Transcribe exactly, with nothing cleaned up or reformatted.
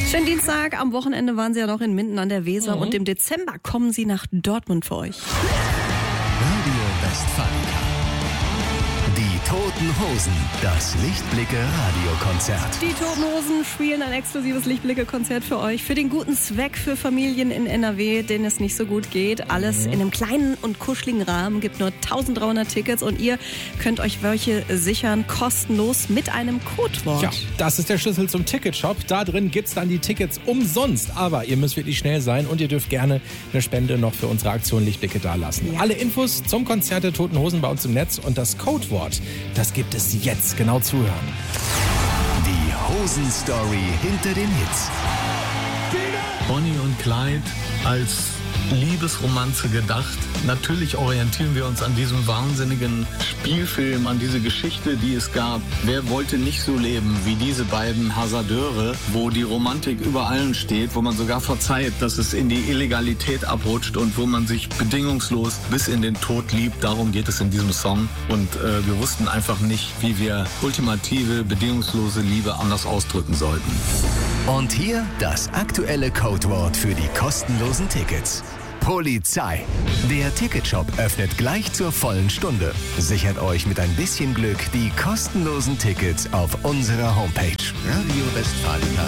Schönen Dienstag. Am Wochenende waren Sie ja noch in Minden an der Weser mhm. und im Dezember kommen Sie nach Dortmund für euch. Radio Westfalen. Die Toten Hosen, das Lichtblicke-Radiokonzert. Die Toten Hosen spielen ein exklusives Lichtblicke-Konzert für euch. Für den guten Zweck, für Familien in N R W, denen es nicht so gut geht. Alles mhm. in einem kleinen und kuscheligen Rahmen. Gibt nur eintausenddreihundert Tickets und ihr könnt euch welche sichern, kostenlos mit einem Codewort. Ja, das ist der Schlüssel zum Ticketshop. Da drin gibt's dann die Tickets umsonst. Aber ihr müsst wirklich schnell sein und ihr dürft gerne eine Spende noch für unsere Aktion Lichtblicke dalassen. Ja. Alle Infos zum Konzert der Toten Hosen bei uns im Netz und das Codewort, das gibt es jetzt. Genau zuhören. Die Hosen-Story hinter den Hits. Bonnie und Clyde als Liebesromanze gedacht. Natürlich orientieren wir uns an diesem wahnsinnigen Spielfilm, an diese Geschichte, die es gab. Wer wollte nicht so leben wie diese beiden Hasardeure, wo die Romantik über allen steht, wo man sogar verzeiht, dass es in die Illegalität abrutscht und wo man sich bedingungslos bis in den Tod liebt. Darum geht es in diesem Song. Und äh, wir wussten einfach nicht, wie wir ultimative, bedingungslose Liebe anders ausdrücken sollten. Und hier das aktuelle Codewort für die kostenlosen Tickets. Polizei. Der Ticketshop öffnet gleich zur vollen Stunde. Sichert euch mit ein bisschen Glück die kostenlosen Tickets auf unserer Homepage. Radio Westfalen.